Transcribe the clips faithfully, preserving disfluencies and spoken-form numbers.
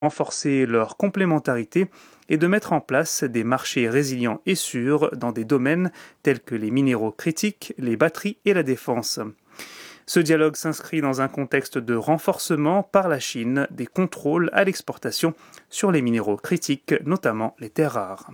renforcer leur complémentarité et de mettre en place des marchés résilients et sûrs dans des domaines tels que les minéraux critiques, les batteries et la défense. Ce dialogue s'inscrit dans un contexte de renforcement par la Chine des contrôles à l'exportation sur les minéraux critiques, notamment les terres rares.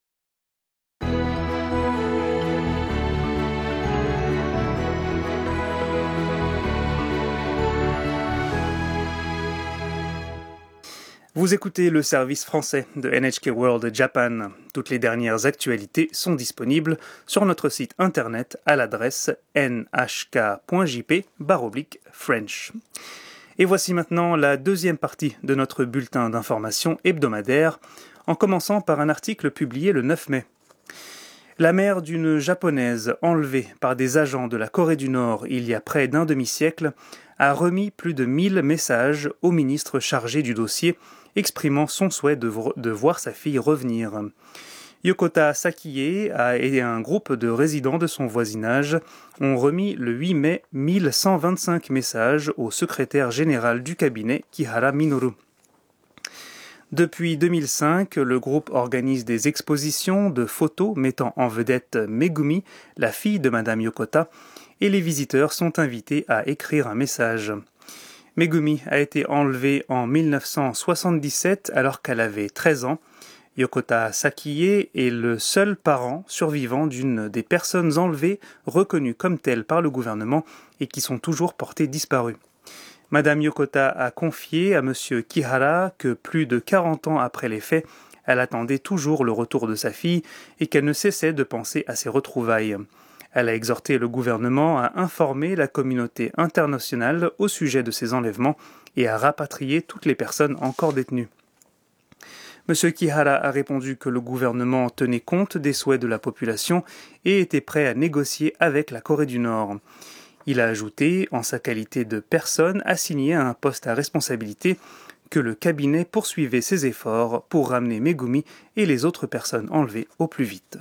Vous écoutez le service français de N H K World Japan. Toutes les dernières actualités sont disponibles sur notre site internet à l'adresse n h k point j p barre oblique French. Et voici maintenant la deuxième partie de notre bulletin d'information hebdomadaire, en commençant par un article publié le neuf mai. La mère d'une japonaise enlevée par des agents de la Corée du Nord il y a près d'un demi-siècle a remis plus de mille messages au ministre chargé du dossier, exprimant son souhait de, vo- de voir sa fille revenir. Yokota Sakie et un groupe de résidents de son voisinage ont remis le huit mai mille cent vingt-cinq messages au secrétaire général du cabinet Kihara Minoru. Depuis deux mille cinq, le groupe organise des expositions de photos mettant en vedette Megumi, la fille de Madame Yokota, et les visiteurs sont invités à écrire un message. Megumi a été enlevée en mille neuf cent soixante-dix-sept alors qu'elle avait treize ans. Yokota Sakie est le seul parent survivant d'une des personnes enlevées reconnues comme telles par le gouvernement et qui sont toujours portées disparues. Madame Yokota a confié à Monsieur Kihara que plus de quarante ans après les faits, elle attendait toujours le retour de sa fille et qu'elle ne cessait de penser à ses retrouvailles. Elle a exhorté le gouvernement à informer la communauté internationale au sujet de ces enlèvements et à rapatrier toutes les personnes encore détenues. Monsieur Kihara a répondu que le gouvernement tenait compte des souhaits de la population et était prêt à négocier avec la Corée du Nord. Il a ajouté, en sa qualité de personne assignée à un poste à responsabilité, que le cabinet poursuivait ses efforts pour ramener Megumi et les autres personnes enlevées au plus vite.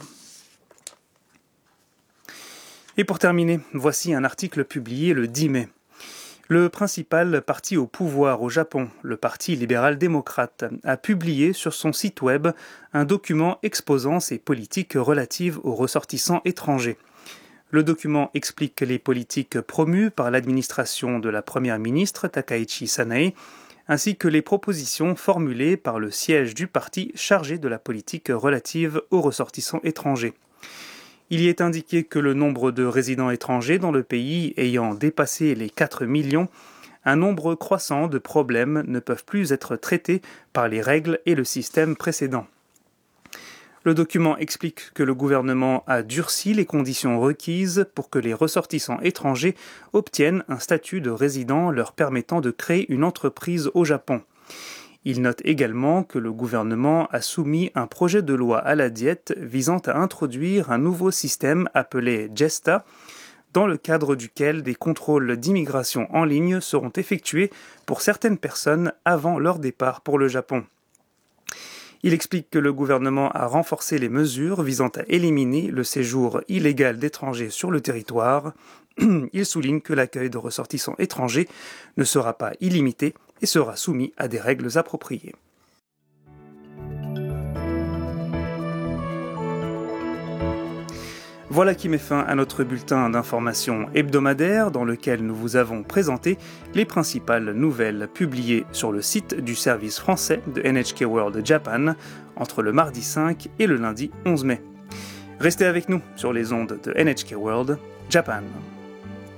Et pour terminer, voici un article publié le dix mai. Le principal parti au pouvoir au Japon, le Parti libéral-démocrate, a publié sur son site web un document exposant ses politiques relatives aux ressortissants étrangers. Le document explique les politiques promues par l'administration de la première ministre Takaichi Sanae, ainsi que les propositions formulées par le siège du parti chargé de la politique relative aux ressortissants étrangers. Il y est indiqué que le nombre de résidents étrangers dans le pays ayant dépassé les quatre millions, un nombre croissant de problèmes ne peuvent plus être traités par les règles et le système précédent. Le document explique que le gouvernement a durci les conditions requises pour que les ressortissants étrangers obtiennent un statut de résident leur permettant de créer une entreprise au Japon. Il note également que le gouvernement a soumis un projet de loi à la diète visant à introduire un nouveau système appelé JESTA, dans le cadre duquel des contrôles d'immigration en ligne seront effectués pour certaines personnes avant leur départ pour le Japon. Il explique que le gouvernement a renforcé les mesures visant à éliminer le séjour illégal d'étrangers sur le territoire. Il souligne que l'accueil de ressortissants étrangers ne sera pas illimité et sera soumis à des règles appropriées. Voilà qui met fin à notre bulletin d'information hebdomadaire dans lequel nous vous avons présenté les principales nouvelles publiées sur le site du service français de N H K World Japan entre le mardi cinq et le lundi onze mai. Restez avec nous sur les ondes de N H K World Japan.